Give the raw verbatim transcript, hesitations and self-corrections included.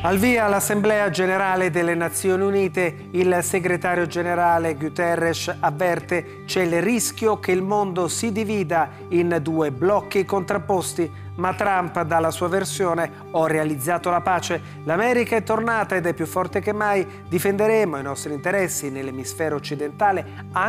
Al via l'Assemblea Generale delle Nazioni Unite, il segretario generale Guterres avverte c'è il rischio che il mondo si divida in due blocchi contrapposti, ma Trump dà la sua versione: ho realizzato la pace, l'America è tornata ed è più forte che mai, difenderemo i nostri interessi nell'emisfero occidentale